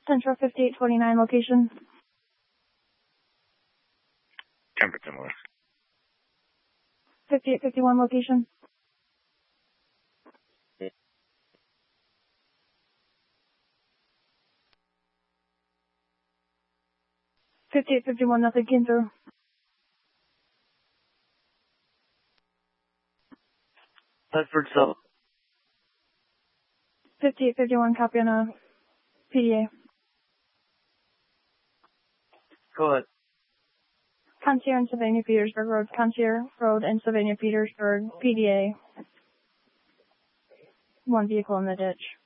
Central 5829 location. Templeton West. 5851 location. $58.51, nothing came through. Bedford South. 5851, copy on a PDA. Go ahead. Concierge in Sylvania Petersburg Road. Concierge Road in Sylvania Petersburg. PDA. One vehicle in the ditch.